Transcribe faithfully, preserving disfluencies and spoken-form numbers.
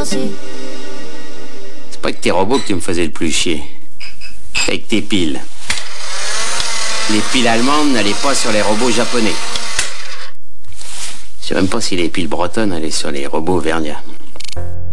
danser. C'est pas que tes robots que tu me faisais le plus chier. C'est avec tes piles. Les piles allemandes n'allaient pas sur les robots japonais. Je sais même pas si les piles bretonnes allaient sur les robots vernias.